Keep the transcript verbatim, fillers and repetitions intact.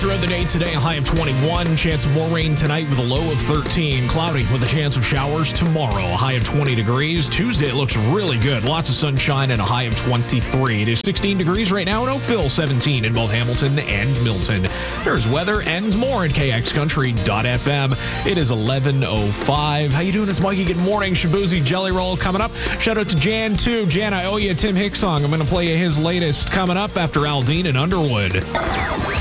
Throughout the day today, a high of twenty-one. Chance of more rain tonight with a low of thirteen. Cloudy with a chance of showers tomorrow. A high of twenty degrees. Tuesday, it looks really good. Lots of sunshine and a high of twenty-three. It is sixteen degrees right now in Oakville, seventeen in both Hamilton and Milton. There's weather and more at K X Country dot F M. It is eleven oh five. How you doing? It's Mikey. Good morning. Shabuzi Jelly Roll coming up. Shout out to Jan, too. Jan, I owe you a Tim Hicks song. I'm going to play you his latest coming up after Aldine and Underwood.